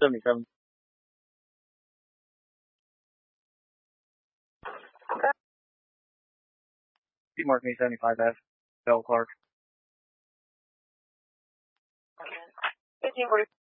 77. Pete Mark me 75F. Bell Clark. 1540.